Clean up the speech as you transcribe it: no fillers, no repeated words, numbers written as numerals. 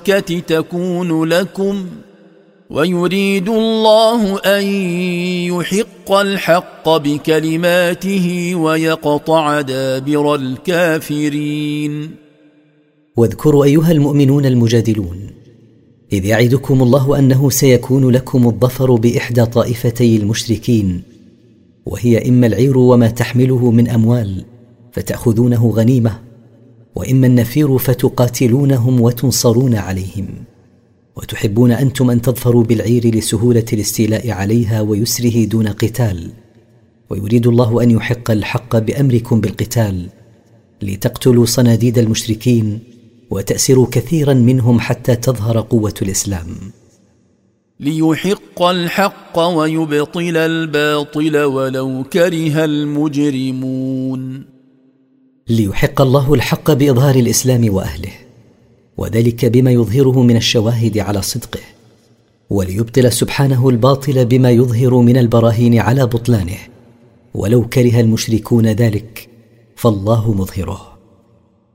تكون لكم ويريد الله أن يحق الحق بكلماته ويقطع دابر الكافرين. واذكروا أيها المؤمنون المجادلون إذ يعدكم الله أنه سيكون لكم الظفر بإحدى طائفتي المشركين، وهي إما العير وما تحمله من أموال فتأخذونه غنيمة، وإما النفير فتقاتلونهم وتنصرون عليهم، وتحبون أنتم أن تظفروا بالعير لسهولة الاستيلاء عليها ويسره دون قتال، ويريد الله أن يحق الحق بأمركم بالقتال لتقتلوا صناديد المشركين وتأسروا كثيرا منهم حتى تظهر قوة الإسلام. ليحق الحق ويبطل الباطل ولو كره المجرمون. ليحق الله الحق بإظهار الإسلام وأهله، وذلك بما يظهره من الشواهد على صدقه، وليبطل سبحانه الباطل بما يظهر من البراهين على بطلانه، ولو كره المشركون ذلك فالله مظهره.